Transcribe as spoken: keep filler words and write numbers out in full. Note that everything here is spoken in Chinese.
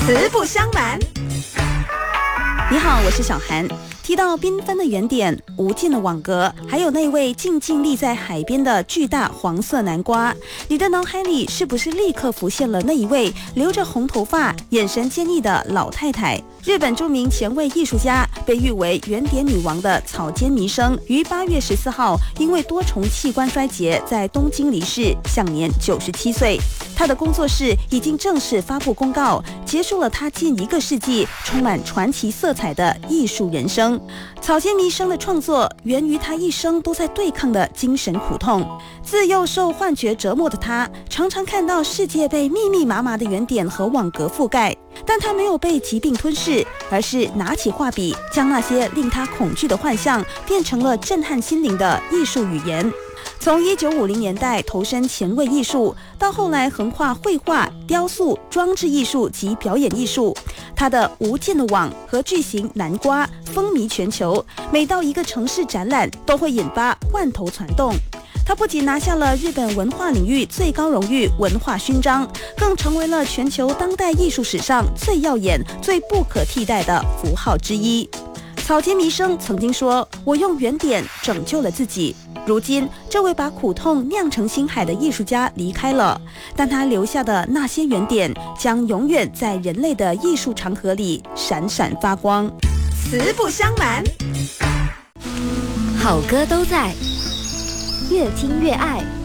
实不相瞒。 你好，我是小韩。提到缤纷的圆点、无尽的网格，还有那位静静立在海边的巨大黄色南瓜，你的脑海里是不是立刻浮现了那一位留着红头发、眼神坚毅的老太太？日本著名前卫艺术家，被誉为圆点女王的草间弥生，于八月十四号因为多重器官衰竭在东京离世，享年九十七岁。他的工作室已经正式发布公告，结束了他近一个世纪充满传奇色彩的艺术人生。草间弥生的创作源于他一生都在对抗的精神苦痛。自幼受幻觉折磨的他，常常看到世界被密密麻麻的圆点和网格覆盖，但他没有被疾病吞噬，而是拿起画笔，将那些令他恐惧的幻象变成了震撼心灵的艺术语言。从一九五零年代投身前卫艺术，到后来横跨绘画、雕塑、装置艺术及表演艺术，他的无尽的网和巨型南瓜风靡全球，每到一个城市展览都会引发万头攒动。他不仅拿下了日本文化领域最高荣誉文化勋章，更成为了全球当代艺术史上最耀眼、最不可替代的符号之一。草间弥生曾经说：“我用圆点拯救了自己。”如今，这位把苦痛酿成星海的艺术家离开了，但他留下的那些圆点将永远在人类的艺术长河里闪闪发光。 实不相瞒， 好歌都在，越听越爱。